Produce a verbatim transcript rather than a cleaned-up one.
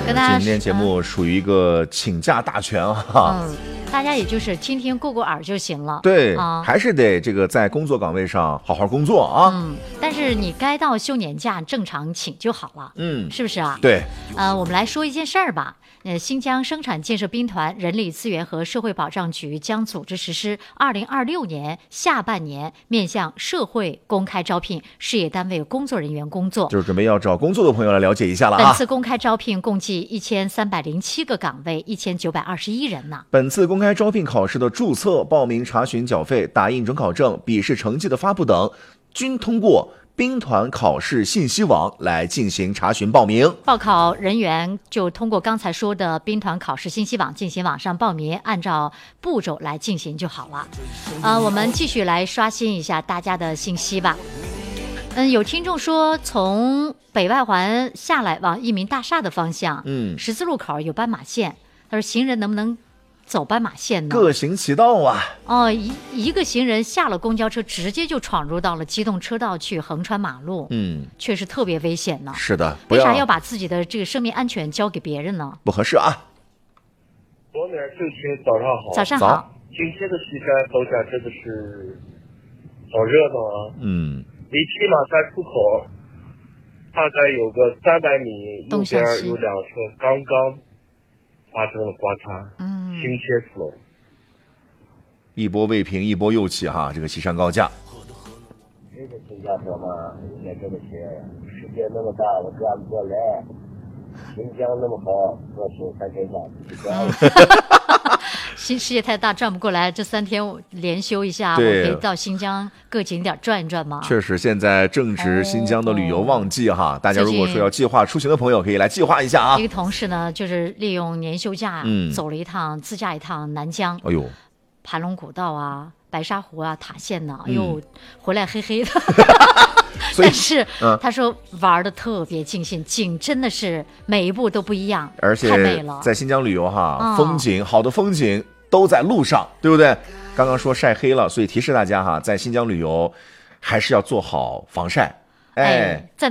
跟大家今天节目属于一个请假大全啊。 嗯，大家也就是听听过过耳就行了。 对， 啊， 还是得这个在工作岗位上好好工作啊。 嗯，但是你该到休年假正常请就好了。 嗯， 是不是啊？ 对。 呃，我们来说一件事儿吧。呃，新疆生产建设兵团人力资源和社会保障局将组织实施二零二六年下半年面向社会公开招聘事业单位工作人员工作， 就是准备要找工作的朋友来了解一下了啊。 本次公开招聘共计一千三百零七个岗位，一千九百二十一人呢。 本次公开招聘考试的注册、报名、查询、缴费、打印准考证、笔试成绩的发布等，均通过兵团考试信息网来进行查询报名。 报考人员就通过刚才说的兵团考试信息网进行网上报名，按照步骤来进行就好了。呃，我们继续来刷新一下大家的信息吧。嗯，有听众说从北外环下来往益民大厦的方向， 嗯， 十字路口有斑马线，他说行人能不能走斑马线呢？ 各行其道啊！ 哦，一一个行人下了公交车，直接就闯入到了机动车道去横穿马路， 嗯， 确实特别危险呢。 是的， 为啥要把自己的这个生命安全交给别人呢？ 不合适啊！ 我们秋晴早上好。 早上好。 今天的西山走起来真的是好热闹啊！ 嗯， 离匹马山出口大概有个三百米，右边有辆车刚刚发生了刮擦， 嗯， 倾切死了。 一波未平，一波又起哈！这个西山高架。 这个新加坡嘛，应该这么些，世界那么大，我转不过来。新疆那么好，我是才给他。 新世界太大，转不过来。这三天连休一下，我可以到新疆各景点转一转吗？ 确实，现在正值新疆的旅游旺季哈，哦、大家如果说要计划出行的朋友，可以来计划一下啊。 一个同事呢，就是利用年休假， 嗯， 走了一趟自驾一趟南疆。 哎呦， 盘龙古道啊，白沙湖啊，塔县呢，哎呦，嗯、回来黑黑的。但是、嗯、他说玩的特别尽兴，景真的是每一步都不一样， 而且太美了。 在新疆旅游哈， 嗯、 风景好的风景都在路上，对不对？刚刚说晒黑了，所以提示大家哈，在新疆旅游还是要做好防晒。哎， 在